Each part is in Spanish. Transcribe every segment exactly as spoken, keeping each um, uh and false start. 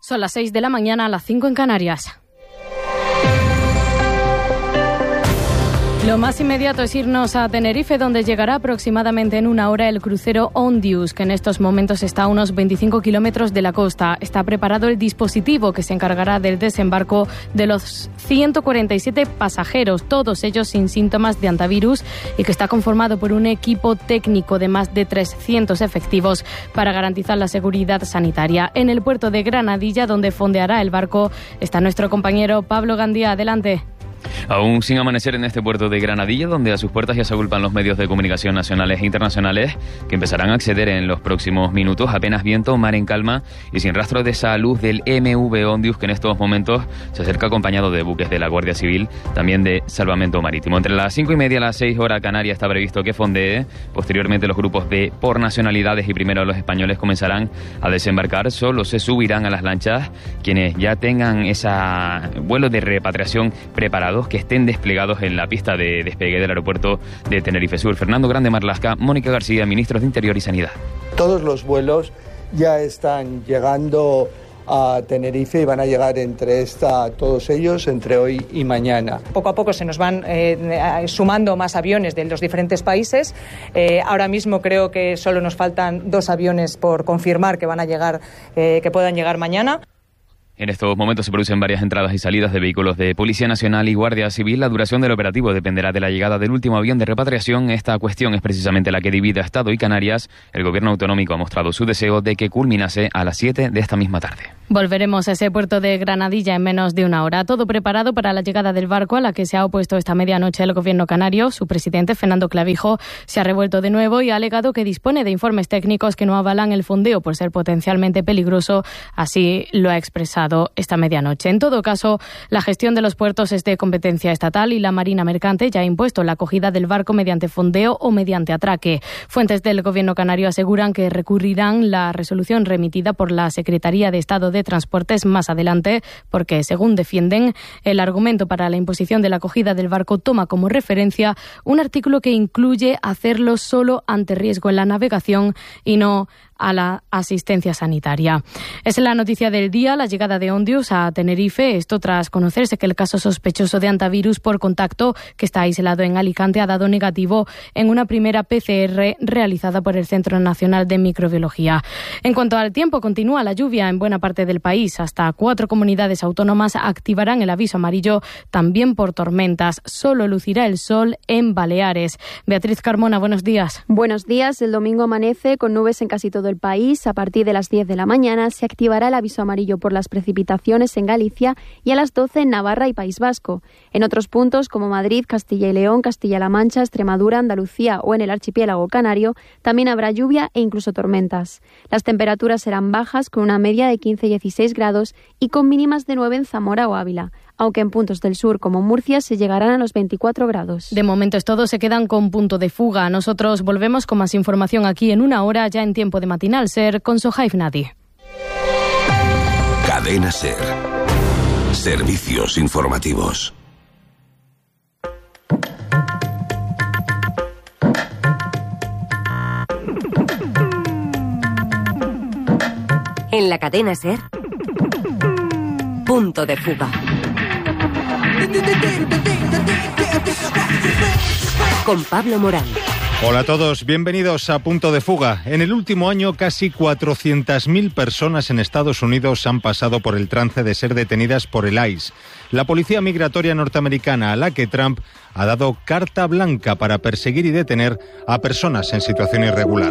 Son las seis de la mañana, a las cinco en Canarias. Lo más inmediato es irnos a Tenerife, donde llegará aproximadamente en una hora el crucero Ondius, que en estos momentos está a unos veinticinco kilómetros de la costa. Está preparado el dispositivo que se encargará del desembarco de los ciento cuarenta y siete pasajeros, todos ellos sin síntomas de antivirus, y que está conformado por un equipo técnico de más de trescientos efectivos para garantizar la seguridad sanitaria. En el puerto de Granadilla, donde fondeará el barco, está nuestro compañero Pablo Gandía. Adelante. Aún sin amanecer en este puerto de Granadilla, donde a sus puertas ya se agolpan los medios de comunicación nacionales e internacionales, que empezarán a acceder en los próximos minutos. Apenas viento, mar en calma y sin rastro de esa luz del M V Ondius, que en estos momentos se acerca acompañado de buques de la Guardia Civil, también de salvamento marítimo. Entre las cinco y media y las seis hora canaria está previsto que fondee. Posteriormente los grupos de por nacionalidades y primero los españoles comenzarán a desembarcar. Solo se subirán a las lanchas quienes ya tengan ese vuelo de repatriación preparado, que estén desplegados en la pista de despegue del aeropuerto de Tenerife Sur. Fernando Grande Marlasca, Mónica García, ministros de Interior y Sanidad. Todos los vuelos ya están llegando a Tenerife y van a llegar entre esta, todos ellos entre hoy y mañana. Poco a poco se nos van eh, sumando más aviones de los diferentes países. Eh, ahora mismo creo que solo nos faltan dos aviones por confirmar que van a llegar, eh, que puedan llegar mañana. En estos momentos se producen varias entradas y salidas de vehículos de Policía Nacional y Guardia Civil. La duración del operativo dependerá de la llegada del último avión de repatriación. Esta cuestión es precisamente la que divide a Estado y Canarias. El gobierno autonómico ha mostrado su deseo de que culminase a las siete de esta misma tarde. Volveremos a ese puerto de Granadilla en menos de una hora. Todo preparado para la llegada del barco, a la que se ha opuesto esta medianoche el gobierno canario. Su presidente, Fernando Clavijo, se ha revuelto de nuevo y ha alegado que dispone de informes técnicos que no avalan el fondeo por ser potencialmente peligroso. Así lo ha expresado esta medianoche. En todo caso, la gestión de los puertos es de competencia estatal y la Marina Mercante ya ha impuesto la acogida del barco mediante fondeo o mediante atraque. Fuentes del gobierno canario aseguran que recurrirán la resolución remitida por la Secretaría de Estado de Transportes más adelante, porque, según defienden, el argumento para la imposición de la acogida del barco toma como referencia un artículo que incluye hacerlo solo ante riesgo en la navegación y no a la asistencia sanitaria. Es la noticia del día, la llegada de Ondius a Tenerife. Esto tras conocerse que el caso sospechoso de antivirus por contacto, que está aislado en Alicante, ha dado negativo en una primera P C R realizada por el Centro Nacional de Microbiología. En cuanto al tiempo, continúa la lluvia en buena parte del país. Hasta cuatro comunidades autónomas activarán el aviso amarillo también por tormentas. Solo lucirá el sol en Baleares. Beatriz Carmona, buenos días. Buenos días. El domingo amanece con nubes en casi todo el país. A partir de las diez de la mañana se activará el aviso amarillo por las precipitaciones en Galicia y a las doce en Navarra y País Vasco. En otros puntos como Madrid, Castilla y León, Castilla-La Mancha, Extremadura, Andalucía o en el archipiélago canario también habrá lluvia e incluso tormentas. Las temperaturas serán bajas con una media de quince a dieciséis grados y con mínimas de nueve en Zamora o Ávila, aunque en puntos del sur como Murcia se llegarán a los veinticuatro grados. De momento es todo, se quedan con punto de fuga. Nosotros volvemos con más información aquí en una hora, ya en tiempo de Matinal Ser, con Sohaib Nadi. Cadena Ser. Servicios informativos. En la cadena Ser, punto de fuga. Con Pablo Morán. Hola a todos, bienvenidos a Punto de Fuga. En el último año, casi cuatrocientas mil personas en Estados Unidos han pasado por el trance de ser detenidas por el I C E, la policía migratoria norteamericana a la que Trump ha dado carta blanca para perseguir y detener a personas en situación irregular.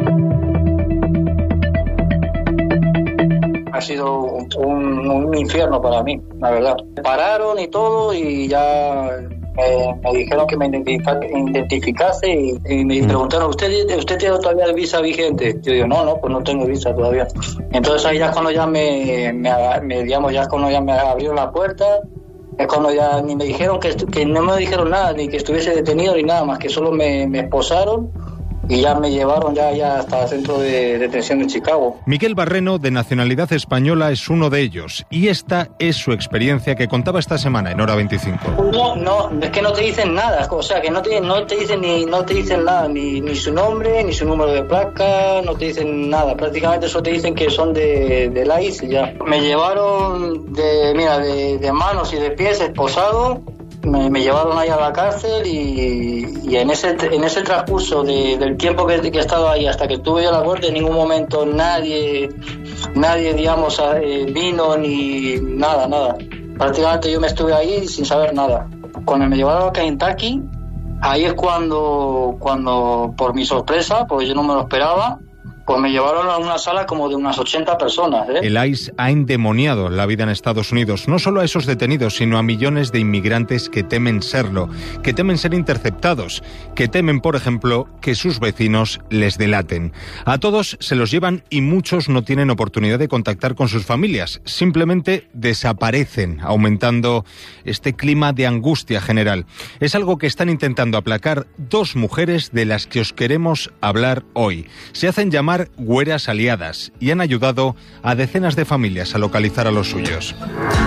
Ha sido un, un infierno para mí, la verdad. Pararon y todo y ya... Me, me dijeron que me identificase y, y me preguntaron, ¿usted, ¿usted tiene todavía el visa vigente? Yo digo, no, no, pues no tengo visa todavía. Entonces ahí ya cuando ya me, me, me digamos, ya cuando ya me abrieron la puerta, es cuando ya ni me dijeron que, que no me dijeron nada, ni que estuviese detenido ni nada más, que solo me, me esposaron y ya me llevaron ya, ya hasta el centro de detención de Chicago. Miguel Barreno, de nacionalidad española, es uno de ellos, y esta es su experiencia que contaba esta semana en Hora veinticinco. No, no, es que no te dicen nada, o sea, que no te, no te dicen ni no te dicen nada, ni, ni su nombre, ni su número de placa, no te dicen nada, prácticamente solo te dicen que son de, de la isla ya. Me llevaron de, mira, de, de manos y de pies esposados. Me, me llevaron ahí a la cárcel y, y en ese en ese transcurso de, del tiempo que, que he estado ahí hasta que estuve yo a la corte, en ningún momento nadie, nadie digamos, vino ni nada, nada. Prácticamente yo me estuve ahí sin saber nada. Cuando me llevaron a Kentucky, ahí es cuando, cuando por mi sorpresa, porque yo no me lo esperaba, pues me llevaron a una sala como de unas ochenta personas. ¿eh? El I C E ha endemoniado la vida en Estados Unidos, no solo a esos detenidos, sino a millones de inmigrantes que temen serlo, que temen ser interceptados, que temen, por ejemplo, que sus vecinos les delaten. A todos se los llevan y muchos no tienen oportunidad de contactar con sus familias, simplemente desaparecen, aumentando este clima de angustia general. Es algo que están intentando aplacar dos mujeres de las que os queremos hablar hoy. Se hacen llamar Güeras Aliadas y han ayudado a decenas de familias a localizar a los suyos.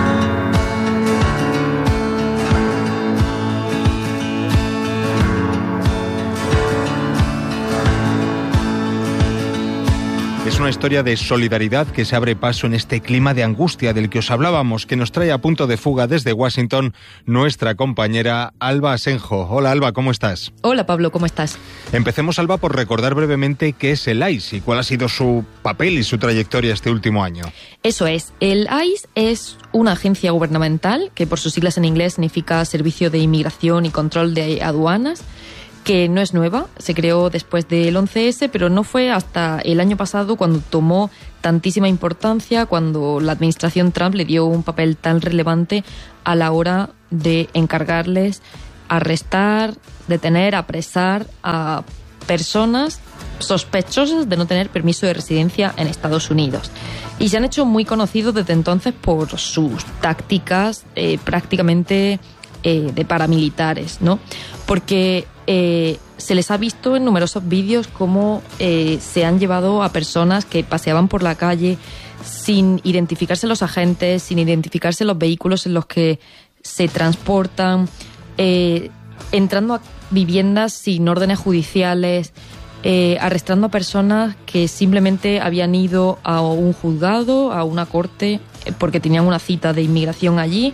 Es una historia de solidaridad que se abre paso en este clima de angustia del que os hablábamos, que nos trae a punto de fuga desde Washington nuestra compañera Alba Asenjo. Hola Alba, ¿cómo estás? Hola Pablo, ¿cómo estás? Empecemos, Alba, por recordar brevemente qué es el I C E y cuál ha sido su papel y su trayectoria este último año. Eso es, el I C E es una agencia gubernamental que por sus siglas en inglés significa Servicio de Inmigración y Control de Aduanas, que no es nueva, se creó después del once ese, pero no fue hasta el año pasado cuando tomó tantísima importancia, cuando la administración Trump le dio un papel tan relevante a la hora de encargarles arrestar, detener, apresar a personas sospechosas de no tener permiso de residencia en Estados Unidos. Y se han hecho muy conocidos desde entonces por sus tácticas eh, prácticamente eh, de paramilitares, ¿no? Porque Eh, se les ha visto en numerosos vídeos cómo eh, se han llevado a personas que paseaban por la calle sin identificarse los agentes, sin identificarse los vehículos en los que se transportan, eh, entrando a viviendas sin órdenes judiciales, eh, arrestando a personas que simplemente habían ido a un juzgado, a una corte, eh, porque tenían una cita de inmigración allí,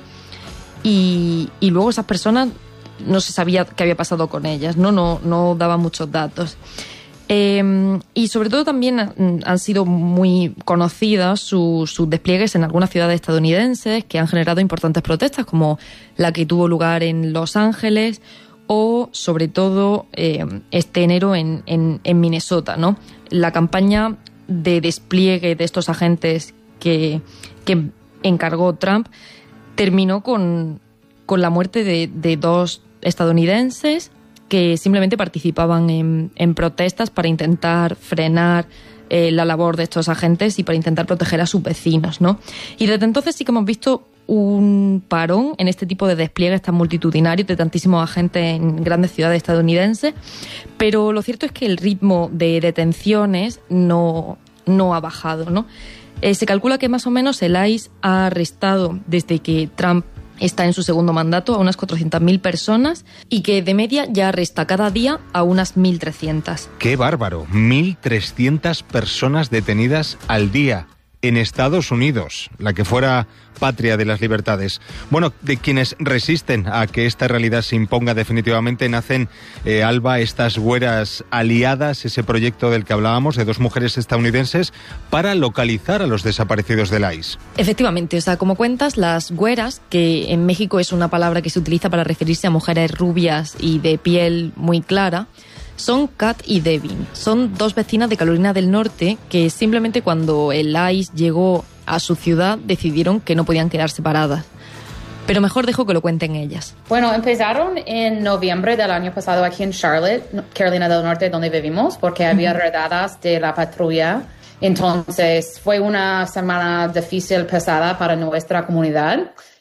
y, y luego esas personas no se sabía qué había pasado con ellas, no, no, no daba muchos datos. Eh, y sobre todo también han sido muy conocidas sus, sus despliegues en algunas ciudades estadounidenses que han generado importantes protestas, como la que tuvo lugar en Los Ángeles o sobre todo eh, este enero en, en, en Minnesota, ¿no? La campaña de despliegue de estos agentes que, que encargó Trump terminó con, con la muerte de, de dos estadounidenses que simplemente participaban en, en protestas para intentar frenar eh, la labor de estos agentes y para intentar proteger a sus vecinos, ¿no? Y desde entonces sí que hemos visto un parón en este tipo de despliegues tan multitudinarios de tantísimos agentes en grandes ciudades estadounidenses, pero lo cierto es que el ritmo de detenciones no, no ha bajado, ¿no? Eh, se calcula que más o menos el I C E ha arrestado desde que Trump está en su segundo mandato a unas cuatrocientas mil personas y que de media ya arresta cada día a unas mil trescientas. ¡Qué bárbaro! mil trescientas personas detenidas al día en Estados Unidos, la que fuera patria de las libertades. Bueno, de quienes resisten a que esta realidad se imponga definitivamente, nacen, eh, Alba, estas Güeras Aliadas, ese proyecto del que hablábamos, de dos mujeres estadounidenses, para localizar a los desaparecidos del I C E. Efectivamente, o sea, como cuentas, las güeras, que en México es una palabra que se utiliza para referirse a mujeres rubias y de piel muy clara, son Kat y Devin. Son dos vecinas de Carolina del Norte que simplemente cuando el I C E llegó a su ciudad decidieron que no podían quedar separadas. Pero mejor dejo que lo cuenten ellas. Bueno, empezaron en noviembre del año pasado aquí en Charlotte, Carolina del Norte, donde vivimos, porque había redadas de la patrulla. Entonces fue una semana difícil, pesada para nuestra comunidad.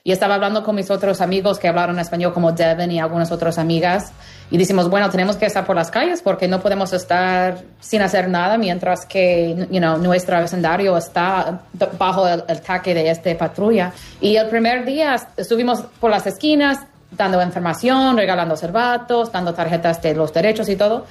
Y estaba hablando con mis otros amigos que hablaron español, como Devin y algunas otras amigas. Y decimos, bueno, tenemos que estar por las calles porque no podemos estar sin hacer nada mientras que, you know, nuestro vecindario está bajo el, el ataque de esta patrulla. Y el primer día estuvimos por las esquinas dando información, regalando cervatos, dando tarjetas de los derechos y todo.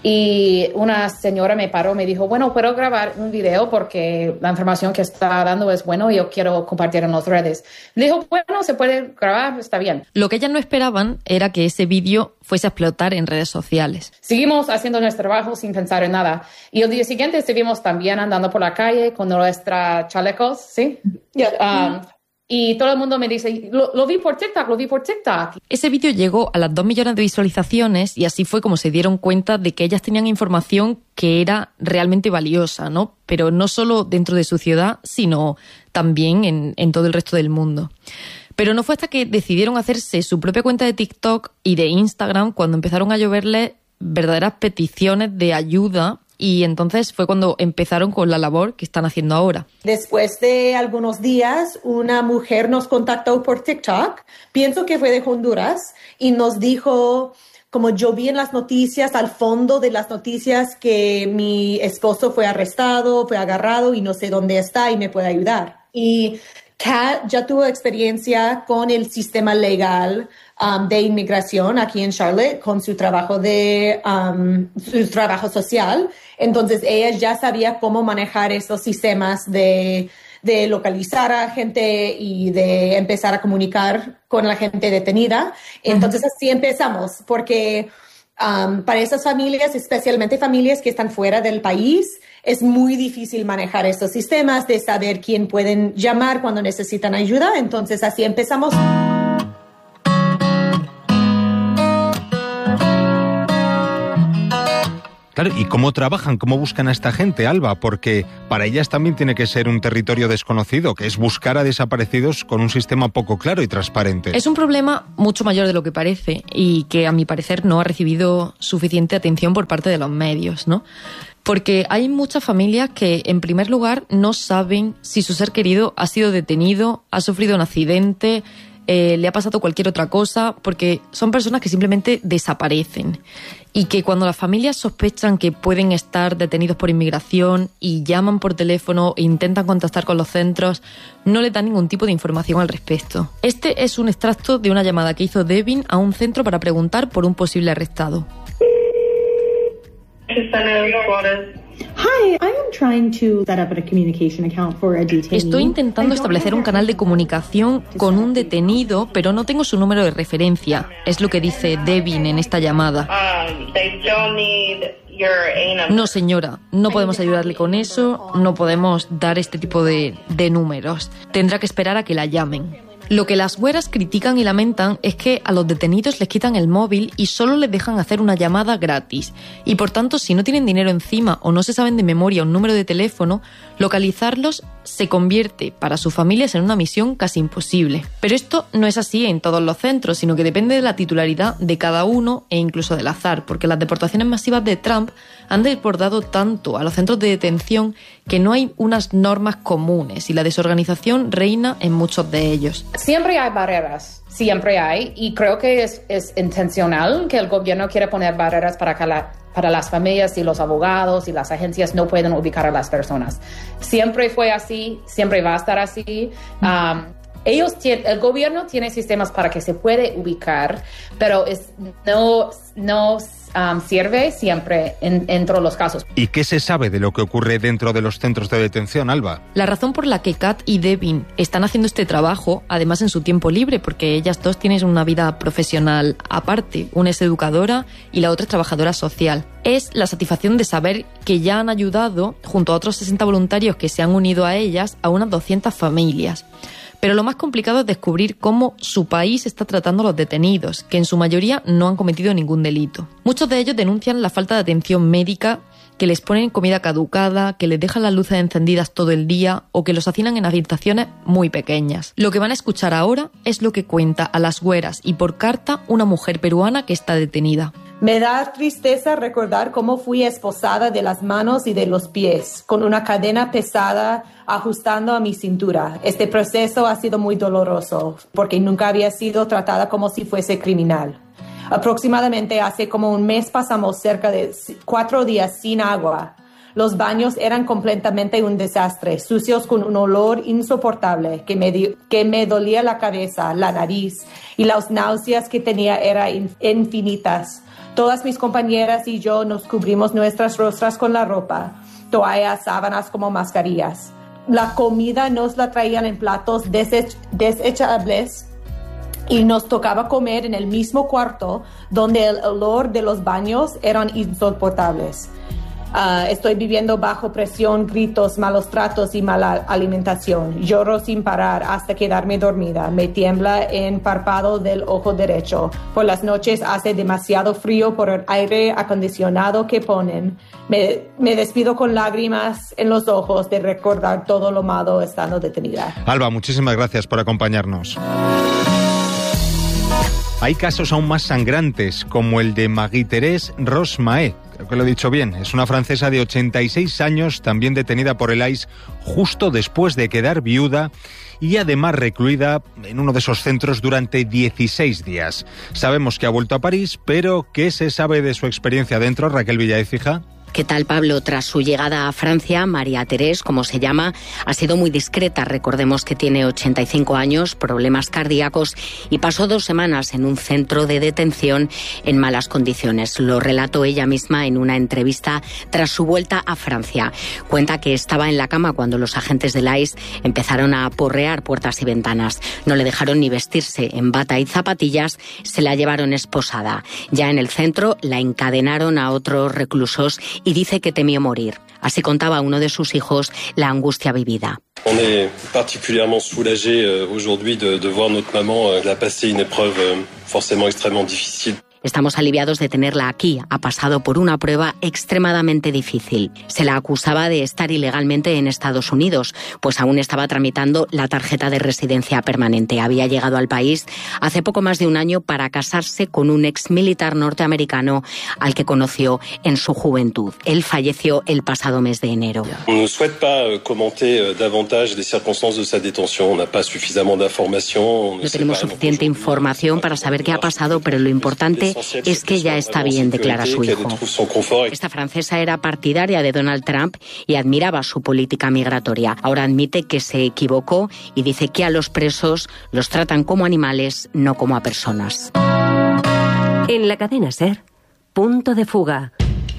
Y una señora me paró, me dijo, bueno, ¿puedo grabar un video? Porque la información que está dando es bueno y yo quiero compartir en las redes. Le dijo, bueno, se puede grabar, está bien. Lo que ellas no esperaban era que ese vídeo fuese a explotar en redes sociales. Seguimos haciendo nuestro trabajo sin pensar en nada. Y el día siguiente estuvimos también andando por la calle con nuestros chalecos, ¿sí? Yeah. Um, Y todo el mundo me dice, lo, lo vi por TikTok, lo vi por TikTok. Ese vídeo llegó a las dos millones de visualizaciones y así fue como se dieron cuenta de que ellas tenían información que era realmente valiosa, ¿no? Pero no solo dentro de su ciudad, sino también en, en todo el resto del mundo. Pero no fue hasta que decidieron hacerse su propia cuenta de TikTok y de Instagram cuando empezaron a lloverle verdaderas peticiones de ayuda. Y entonces fue cuando empezaron con la labor que están haciendo ahora. Después de algunos días, una mujer nos contactó por TikTok, pienso que fue de Honduras, y nos dijo, como yo vi en las noticias, al fondo de las noticias, que mi esposo fue arrestado, fue agarrado y no sé dónde está y me puede ayudar. Y Kat ya tuvo experiencia con el sistema legal um, de inmigración aquí en Charlotte, con su trabajo de um, su trabajo social. Entonces ella ya sabía cómo manejar estos sistemas de, de localizar a gente y de empezar a comunicar con la gente detenida. Entonces uh-huh. así empezamos, porque um, para esas familias, especialmente familias que están fuera del país, es muy difícil manejar estos sistemas, de saber quién pueden llamar cuando necesitan ayuda. Entonces así empezamos. Claro, ¿y cómo trabajan? ¿Cómo buscan a esta gente, Alba? Porque para ellas también tiene que ser un territorio desconocido, que es buscar a desaparecidos con un sistema poco claro y transparente. Es un problema mucho mayor de lo que parece y que, a mi parecer, no ha recibido suficiente atención por parte de los medios, ¿no? Porque hay muchas familias que, en primer lugar, no saben si su ser querido ha sido detenido, ha sufrido un accidente, eh, le ha pasado cualquier otra cosa, porque son personas que simplemente desaparecen. Y que cuando las familias sospechan que pueden estar detenidos por inmigración y llaman por teléfono e intentan contactar con los centros, no les dan ningún tipo de información al respecto. Este es un extracto de una llamada que hizo Devin a un centro para preguntar por un posible arrestado. Hi, I am trying to set up a communication account for a detainee. Estoy intentando establecer un canal de comunicación con un detenido, pero no tengo su número de referencia. Es lo que dice Devin en esta llamada. No, señora, no podemos ayudarle con eso, no podemos dar este tipo de, de números. Tendrá que esperar a que la llamen. Lo que las güeras critican y lamentan es que a los detenidos les quitan el móvil y solo les dejan hacer una llamada gratis. Y por tanto, si no tienen dinero encima o no se saben de memoria un número de teléfono, localizarlos se convierte para sus familias en una misión casi imposible. Pero esto no es así en todos los centros, sino que depende de la titularidad de cada uno e incluso del azar, porque las deportaciones masivas de Trump han deportado tanto a los centros de detención que no hay unas normas comunes y la desorganización reina en muchos de ellos. Siempre hay barreras, siempre hay, y creo que es, es intencional que el gobierno quiere poner barreras para que la, para las familias y los abogados y las agencias no puedan ubicar a las personas. Siempre fue así, siempre va a estar así. Um, ellos tienen, el gobierno tiene sistemas para que se puede ubicar, pero es, no, no um, sirve siempre en, en todos los casos. ¿Y qué se sabe de lo que ocurre dentro de los centros de detención, Alba? La razón por la que Kat y Devin están haciendo este trabajo, además en su tiempo libre, porque ellas dos tienen una vida profesional aparte, una es educadora y la otra es trabajadora social, es la satisfacción de saber que ya han ayudado, junto a otros sesenta voluntarios que se han unido a ellas, a unas doscientas familias. Pero lo más complicado es descubrir cómo su país está tratando a los detenidos, que en su mayoría no han cometido ningún delito. Muchos de ellos denuncian la falta de atención médica, que les ponen comida caducada, que les dejan las luces encendidas todo el día o que los hacinan en habitaciones muy pequeñas. Lo que van a escuchar ahora es lo que cuenta a las güeras y por carta una mujer peruana que está detenida. Me da tristeza recordar cómo fui esposada de las manos y de los pies, con una cadena pesada ajustando a mi cintura. Este proceso ha sido muy doloroso, porque nunca había sido tratada como si fuese criminal. Aproximadamente hace como un mes pasamos cerca de cuatro días sin agua. Los baños eran completamente un desastre, sucios con un olor insoportable que me, di- que me dolía la cabeza, la nariz, y las náuseas que tenía eran in- infinitas. Todas mis compañeras y yo nos cubrimos nuestras rostras con la ropa, toallas, sábanas como mascarillas. La comida nos la traían en platos desech- desechables y nos tocaba comer en el mismo cuarto donde el olor de los baños eran insoportables. Uh, estoy viviendo bajo presión, gritos, malos tratos y mala alimentación. Lloro sin parar hasta quedarme dormida. Me tiembla el párpado del ojo derecho. Por las noches hace demasiado frío por el aire acondicionado que ponen. Me, me despido con lágrimas en los ojos de recordar todo lo malo estando detenida. Alba, muchísimas gracias por acompañarnos. Hay casos aún más sangrantes, como el de Marie-Thérèse Rosmaé. Creo que lo he dicho bien. Es una francesa de ochenta y seis años, también detenida por el I C E justo después de quedar viuda y además recluida en uno de esos centros durante dieciséis días. Sabemos que ha vuelto a París, pero ¿qué se sabe de su experiencia dentro, Raquel Villaécija? ¿Qué tal, Pablo? Tras su llegada a Francia, Marie-Thérèse, como se llama, ha sido muy discreta. Recordemos que tiene ochenta y cinco años, problemas cardíacos y pasó dos semanas en un centro de detención en malas condiciones. Lo relató ella misma en una entrevista tras su vuelta a Francia. Cuenta que estaba en la cama cuando los agentes del I C E empezaron a aporrear puertas y ventanas. No le dejaron ni vestirse en bata y zapatillas, se la llevaron esposada. Ya en el centro la encadenaron a otros reclusos y dice que temió morir. Así contaba uno de sus hijos la angustia vivida. On est particulièrement soulagé aujourd'hui de, de voir notre maman. Elle a passé une épreuve forcément extrêmement difficile. Estamos aliviados de tenerla aquí. Ha pasado por una prueba extremadamente difícil. Se la acusaba de estar ilegalmente en Estados Unidos, pues aún estaba tramitando la tarjeta de residencia permanente. Había llegado al país hace poco más de un año para casarse con un ex militar norteamericano al que conoció en su juventud. Él falleció el pasado mes de enero. On ne souhaite pas commenter davantage les circonstances de sa détention. On n'a pas suffisamment d'informations. No tenemos suficiente información para saber qué ha pasado, pero lo importante es que ya está bien, declara su hijo. Esta francesa era partidaria de Donald Trump y admiraba su política migratoria. Ahora admite que se equivocó y dice que a los presos los tratan como animales, no como a personas. En la cadena SER, Punto de Fuga.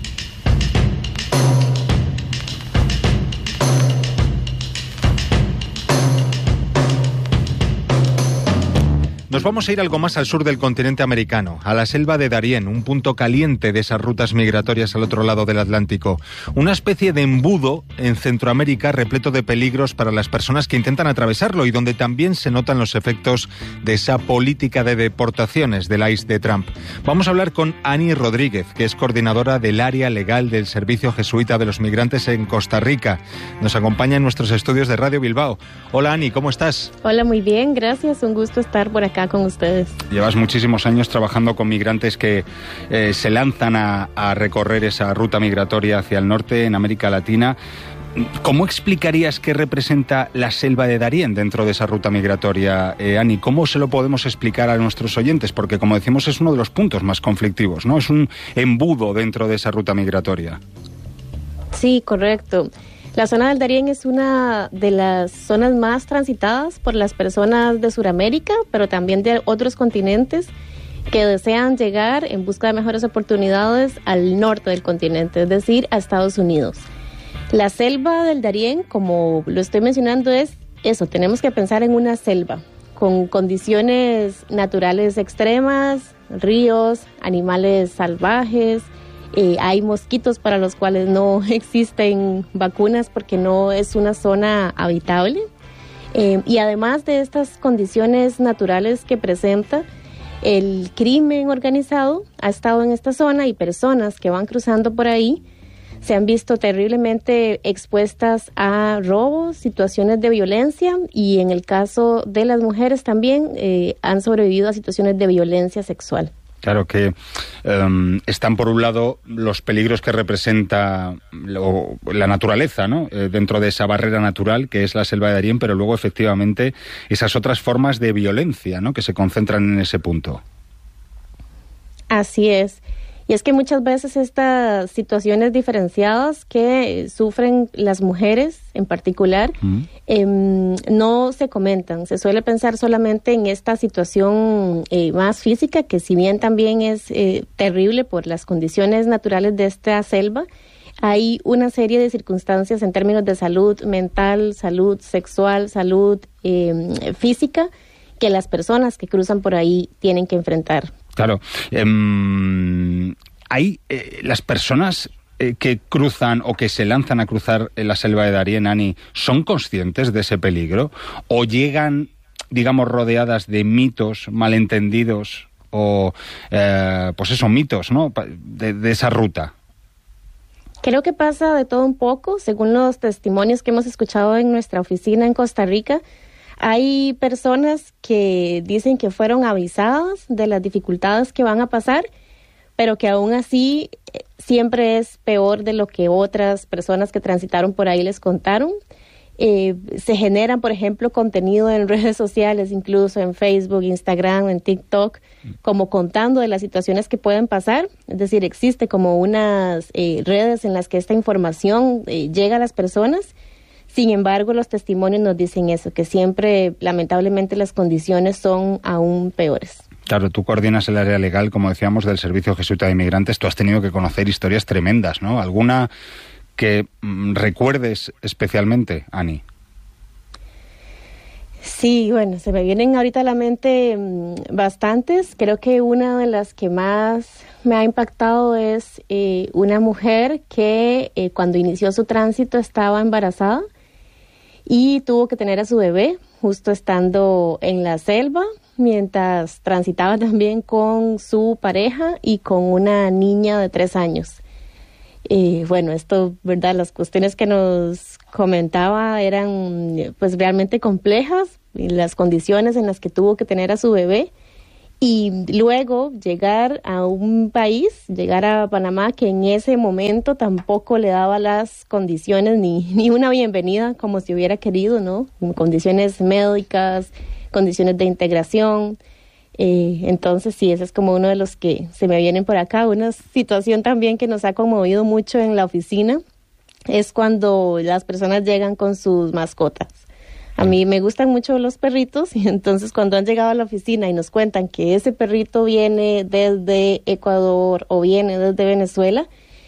Nos vamos a ir algo más al sur del continente americano, a la selva de Darién, un punto caliente de esas rutas migratorias al otro lado del Atlántico. Una especie de embudo en Centroamérica repleto de peligros para las personas que intentan atravesarlo y donde también se notan los efectos de esa política de deportaciones del I C E de Trump. Vamos a hablar con Ani Rodríguez, que es coordinadora del área legal del Servicio Jesuita de los Migrantes en Costa Rica. Nos acompaña en nuestros estudios de Radio Bilbao. Hola Ani, ¿cómo estás? Hola, muy bien, gracias. Un gusto estar por acá con ustedes. Llevas muchísimos años trabajando con migrantes que eh, se lanzan a, a recorrer esa ruta migratoria hacia el norte en América Latina. ¿Cómo explicarías qué representa la selva de Darién dentro de esa ruta migratoria, eh, Ani? ¿Cómo se lo podemos explicar a nuestros oyentes? Porque, como decimos, es uno de los puntos más conflictivos, ¿no? Es un embudo dentro de esa ruta migratoria. Sí, correcto. La zona del Darién es una de las zonas más transitadas por las personas de Sudamérica, pero también de otros continentes que desean llegar en busca de mejores oportunidades al norte del continente, es decir, a Estados Unidos. La selva del Darién, como lo estoy mencionando, es eso, tenemos que pensar en una selva con condiciones naturales extremas, ríos, animales salvajes. Eh, hay mosquitos para los cuales no existen vacunas porque no es una zona habitable. Eh, y además de estas condiciones naturales que presenta, el crimen organizado ha estado en esta zona y personas que van cruzando por ahí se han visto terriblemente expuestas a robos, situaciones de violencia y en el caso de las mujeres también eh, han sobrevivido a situaciones de violencia sexual. Claro que um, están por un lado los peligros que representa lo, la naturaleza, ¿no? Eh, dentro de esa barrera natural que es la selva de Darién, pero luego efectivamente esas otras formas de violencia, ¿no? Que se concentran en ese punto. Así es. Y es que muchas veces estas situaciones diferenciadas que sufren las mujeres en particular mm. eh, no se comentan. Se suele pensar solamente en esta situación eh, más física, que si bien también es eh, terrible por las condiciones naturales de esta selva, hay una serie de circunstancias en términos de salud mental, salud sexual, salud eh, física, que las personas que cruzan por ahí tienen que enfrentar. Claro. Eh, hay eh, las personas eh, que cruzan o que se lanzan a cruzar en la selva de Darién, Ani, ¿son conscientes de ese peligro? ¿O llegan, digamos, rodeadas de mitos malentendidos o, eh, pues esos mitos, ¿no?, de, de esa ruta? Creo que pasa de todo un poco, según los testimonios que hemos escuchado en nuestra oficina en Costa Rica. Hay personas que dicen que fueron avisadas de las dificultades que van a pasar, pero que aún así siempre es peor de lo que otras personas que transitaron por ahí les contaron. Eh, se generan, por ejemplo, contenido en redes sociales, incluso en Facebook, Instagram, en TikTok, como contando de las situaciones que pueden pasar. Es decir, existe como unas eh, redes en las que esta información eh, llega a las personas. Sin embargo, los testimonios nos dicen eso, que siempre, lamentablemente, las condiciones son aún peores. Claro, tú coordinas el área legal, como decíamos, del Servicio Jesuita de Inmigrantes. Tú has tenido que conocer historias tremendas, ¿no? ¿Alguna que mm, recuerdes especialmente, Ani? Sí, bueno, se me vienen ahorita a la mente mmm, bastantes. Creo que una de las que más me ha impactado es eh, una mujer que eh, cuando inició su tránsito estaba embarazada y tuvo que tener a su bebé justo estando en la selva, mientras transitaba también con su pareja y con una niña de tres años. Eh, bueno, esto, ¿verdad? Las cuestiones que nos comentaba eran pues realmente complejas, y las condiciones en las que tuvo que tener a su bebé, y luego llegar a un país, llegar a Panamá, que en ese momento tampoco le daba las condiciones ni, ni una bienvenida como si hubiera querido, ¿no? Condiciones médicas, condiciones de integración. Eh, entonces sí, ese es como uno de los que se me vienen por acá. Una situación también que nos ha conmovido mucho en la oficina es cuando las personas llegan con sus mascotas. A mí me gustan mucho los perritos, y entonces cuando han llegado a la oficina y nos cuentan que ese perrito viene desde Ecuador o viene desde Venezuela,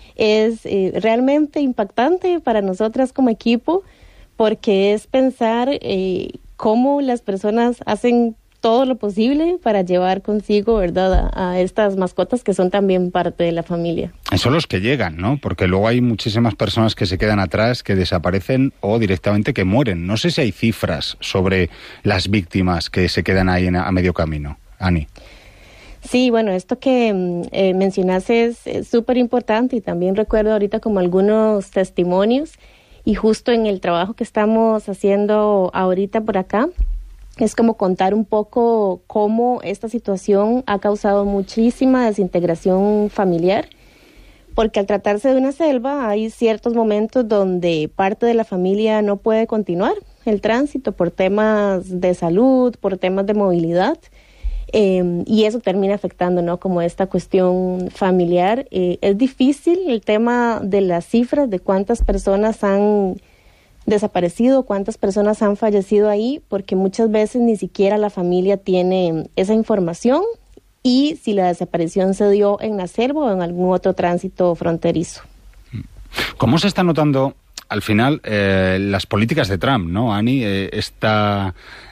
es eh, realmente impactante para nosotras como equipo, porque es pensar eh, cómo las personas hacen todo lo posible para llevar consigo, ¿verdad?, a, a estas mascotas que son también parte de la familia. Son los que llegan, ¿no? Porque luego hay muchísimas personas que se quedan atrás, que desaparecen o directamente que mueren. No sé si hay cifras sobre las víctimas que se quedan ahí en, a medio camino. Ani. Sí, bueno, esto que eh, mencionaste es súper importante, y también recuerdo ahorita como algunos testimonios, y justo en el trabajo que estamos haciendo ahorita por acá, es como contar un poco cómo esta situación ha causado muchísima desintegración familiar, porque al tratarse de una selva hay ciertos momentos donde parte de la familia no puede continuar el tránsito por temas de salud, por temas de movilidad, eh, y eso termina afectando, ¿no?, como esta cuestión familiar. Eh, es difícil el tema de las cifras de cuántas personas han desaparecido, cuántas personas han fallecido ahí, porque muchas veces ni siquiera la familia tiene esa información, y si la desaparición se dio en la selva o en algún otro tránsito fronterizo. ¿Cómo se está notando al final eh, las políticas de Trump, ¿no, Ani? Eh, esta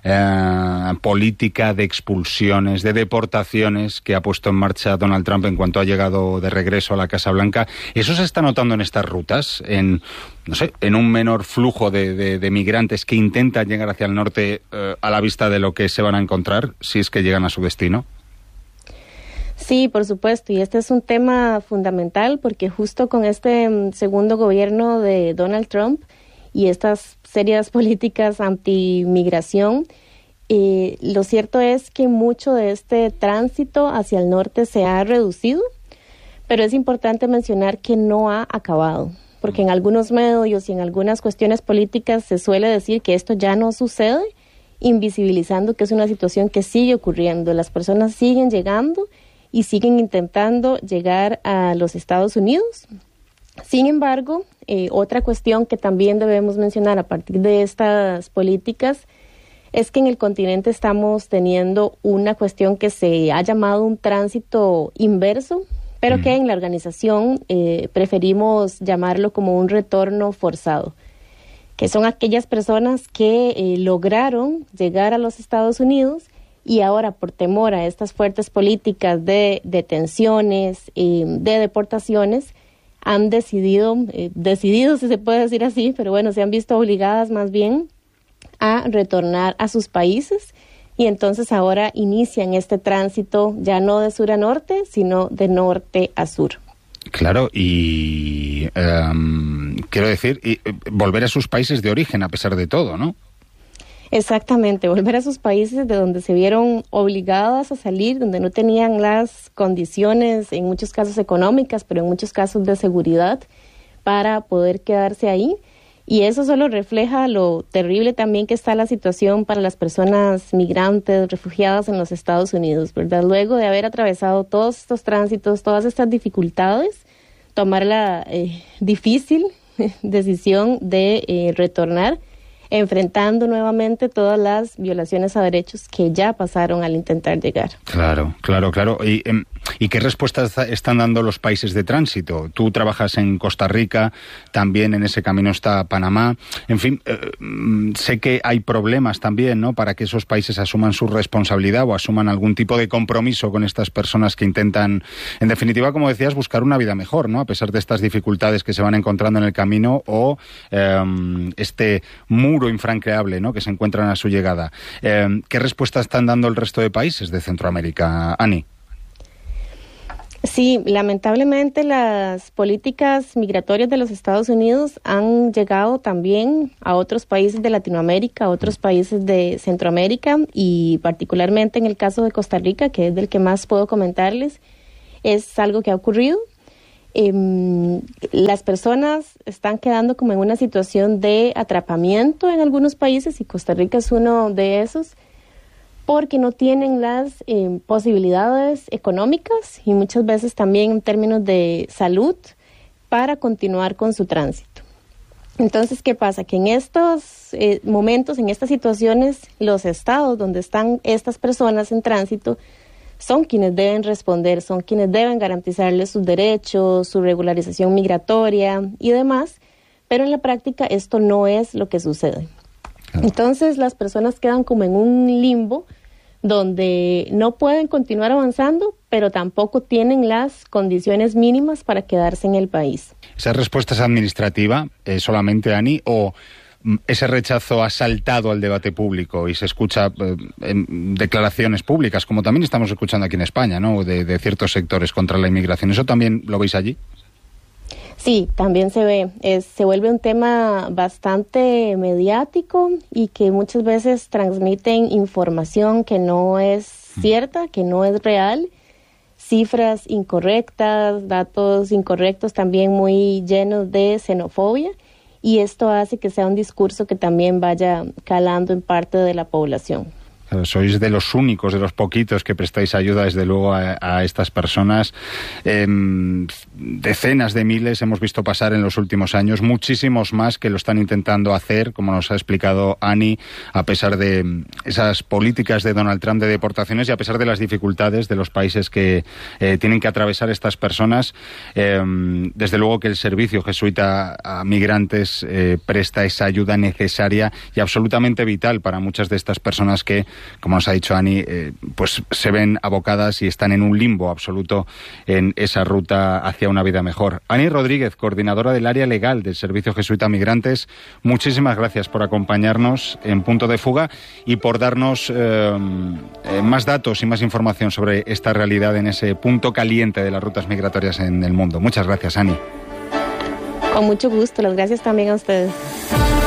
eh, política de expulsiones, de deportaciones que ha puesto en marcha Donald Trump en cuanto ha llegado de regreso a la Casa Blanca, ¿eso se está notando en estas rutas? En, no sé, en un menor flujo de, de, de migrantes que intentan llegar hacia el norte eh, a la vista de lo que se van a encontrar, si es que llegan a su destino. Sí, por supuesto, y este es un tema fundamental, porque justo con este um, segundo gobierno de Donald Trump y estas serias políticas anti-migración, Eh, lo cierto es que mucho de este tránsito hacia el norte se ha reducido, pero es importante mencionar que no ha acabado, porque en algunos medios y en algunas cuestiones políticas se suele decir que esto ya no sucede, invisibilizando que es una situación que sigue ocurriendo. Las personas siguen llegando y siguen intentando llegar a los Estados Unidos. Sin embargo, eh, otra cuestión que también debemos mencionar a partir de estas políticas es que en el continente estamos teniendo una cuestión que se ha llamado un tránsito inverso, pero mm. que en la organización eh, preferimos llamarlo como un retorno forzado, que son aquellas personas que eh, lograron llegar a los Estados Unidos y ahora por temor a estas fuertes políticas de detenciones, eh, de deportaciones, han decidido, eh, decidido si se puede decir así, pero bueno, se han visto obligadas más bien a retornar a sus países y entonces ahora inician este tránsito ya no de sur a norte, sino de norte a sur. Claro, y um, quiero decir, y, volver a sus países de origen a pesar de todo, ¿no? Exactamente, volver a sus países de donde se vieron obligadas a salir, donde no tenían las condiciones, en muchos casos económicas, pero en muchos casos de seguridad, para poder quedarse ahí. Y eso solo refleja lo terrible también que está la situación para las personas migrantes, refugiadas en los Estados Unidos, ¿verdad? Luego de haber atravesado todos estos tránsitos, todas estas dificultades, tomar la eh, difícil decisión de eh, retornar, enfrentando nuevamente todas las violaciones a derechos que ya pasaron al intentar llegar. Claro, claro, claro. ¿Y, y qué respuestas están dando los países de tránsito? Tú trabajas en Costa Rica, también en ese camino está Panamá. En fin, eh, sé que hay problemas también, ¿no?, para que esos países asuman su responsabilidad o asuman algún tipo de compromiso con estas personas que intentan, en definitiva, como decías, buscar una vida mejor, ¿no?, a pesar de estas dificultades que se van encontrando en el camino o eh, este muro infranqueable, ¿no?, que se encuentran a su llegada. Eh, ¿Qué respuesta están dando el resto de países de Centroamérica, Ani? Sí, lamentablemente las políticas migratorias de los Estados Unidos han llegado también a otros países de Latinoamérica, a otros países de Centroamérica y particularmente en el caso de Costa Rica, que es del que más puedo comentarles, es algo que ha ocurrido. Eh, las personas están quedando como en una situación de atrapamiento en algunos países y Costa Rica es uno de esos porque no tienen las eh, posibilidades económicas y muchas veces también en términos de salud para continuar con su tránsito. Entonces, ¿qué pasa? Que en estos eh, momentos, en estas situaciones, los estados donde están estas personas en tránsito son quienes deben responder, son quienes deben garantizarles sus derechos, su regularización migratoria y demás, pero en la práctica esto no es lo que sucede. Entonces las personas quedan como en un limbo donde no pueden continuar avanzando, pero tampoco tienen las condiciones mínimas para quedarse en el país. ¿Esa respuesta es administrativa eh, solamente, Ani, o ese rechazo ha saltado al debate público y se escucha eh, en declaraciones públicas, como también estamos escuchando aquí en España, ¿no?, de, de ciertos sectores contra la inmigración? ¿Eso también lo veis allí? Sí, también se ve. Es, se vuelve un tema bastante mediático y que muchas veces transmiten información que no es cierta, que no es real, cifras incorrectas, datos incorrectos también muy llenos de xenofobia. Y esto hace que sea un discurso que también vaya calando en parte de la población. Sois de los únicos, de los poquitos que prestáis ayuda, desde luego, a, a estas personas. Eh, decenas de miles hemos visto pasar en los últimos años, muchísimos más que lo están intentando hacer, como nos ha explicado Ani, a pesar de esas políticas de Donald Trump de deportaciones y a pesar de las dificultades de los países que eh, tienen que atravesar estas personas. Eh, desde luego que el servicio jesuita a migrantes eh, presta esa ayuda necesaria y absolutamente vital para muchas de estas personas que, como nos ha dicho Ani, eh, pues se ven abocadas y están en un limbo absoluto en esa ruta hacia una vida mejor. Ani Rodríguez, coordinadora del área legal del Servicio Jesuita a Migrantes, muchísimas gracias por acompañarnos en Punto de Fuga y por darnos eh, eh, más datos y más información sobre esta realidad en ese punto caliente de las rutas migratorias en el mundo. Muchas gracias, Ani. Con mucho gusto, las gracias también a ustedes.